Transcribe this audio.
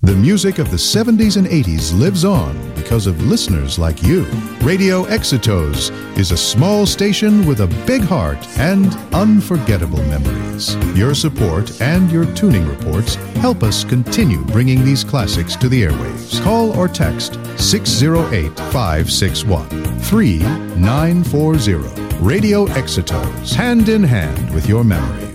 The music of the 70s and 80s lives on because of listeners like you. Radio Exitos is a small station with a big heart and unforgettable memories. Your support and your tuning reports help us continue bringing these classics to the airwaves. Call or text 608-561-3940. Radio Exitos, hand in hand with your memory.